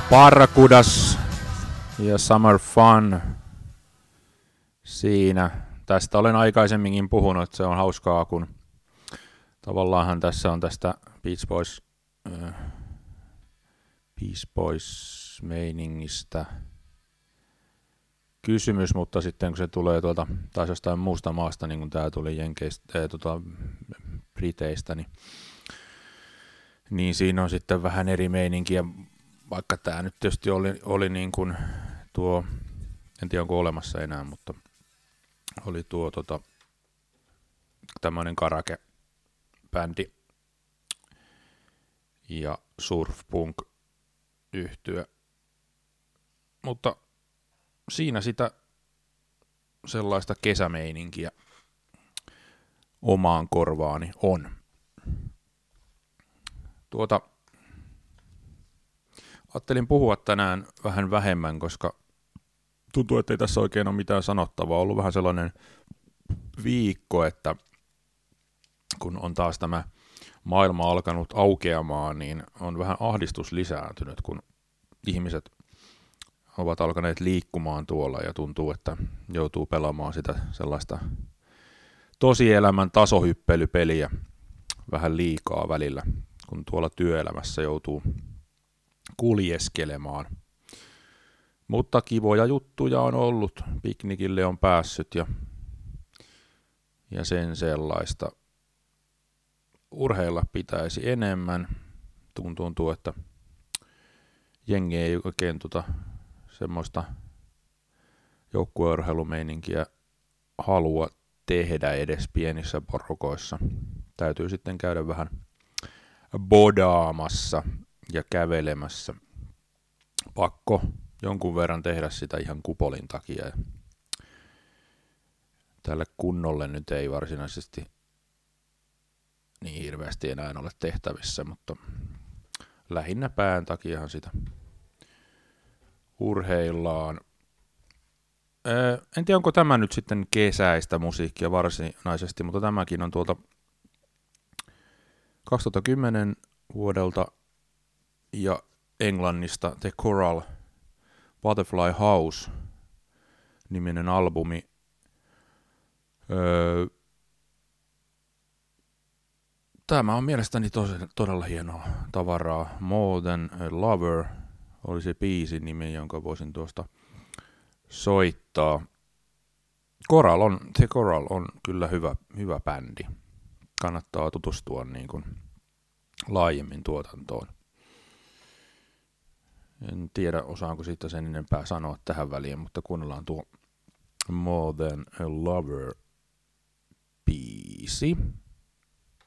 Barracudas ja Summer Fun siinä. Tästä olen aikaisemminkin puhunut, että se on hauskaa, kun tavallaanhan tässä on tästä Beach Boys meiningistä kysymys, mutta sitten kun se tulee tuolta taas jostain muusta maasta, niin kuin tämä tuli Briteistä, niin siinä on sitten vähän eri meininkiä, vaikka tämä nyt tietysti oli niin kuin tuo, en tiedä onko olemassa enää, mutta oli tuo tämmöinen karake-bändi ja surfpunk-yhtye, mutta siinä sitä sellaista kesämeininkiä omaan korvaani on. Ajattelin puhua tänään vähän vähemmän, koska tuntuu, että ei tässä oikein ole mitään sanottavaa. On ollut vähän sellainen viikko, että kun on taas tämä maailma alkanut aukeamaan, niin on vähän ahdistus lisääntynyt, kun ihmiset ovat alkaneet liikkumaan tuolla ja tuntuu, että joutuu pelaamaan sitä sellaista tosielämän tasohyppelypeliä vähän liikaa välillä, kun tuolla työelämässä joutuu kuljeskelemaan. Mutta kivoja juttuja on ollut, piknikille on päässyt ja sen sellaista. Urheilla pitäisi enemmän. Tuntuu, että jengi ei oikein semmoista joukkueurheilumeininkiä halua tehdä edes pienissä porukoissa. Täytyy sitten käydä vähän bodaamassa ja kävelemässä. Pakko jonkun verran tehdä sitä ihan kupolin takia. Tälle kunnolle nyt ei varsinaisesti niin hirveästi enää ole tehtävissä, mutta lähinnä pään takiahan sitä urheillaan. En tiedä, onko tämä nyt sitten kesäistä musiikkia varsinaisesti, mutta tämäkin on tuolta 2010 vuodelta ja Englannista The Coral Butterfly House -niminen albumi. Tämä on mielestäni todella hienoa tavaraa. More Than a Lover oli se biisin nimi, jonka voisin tuosta soittaa. The Coral on kyllä hyvä bändi. Kannattaa tutustua niin kuin laajemmin tuotantoon. En tiedä, osaanko siitä sen enempää sanoa tähän väliin, mutta kuunnellaan tuo More Than a Lover -biisi.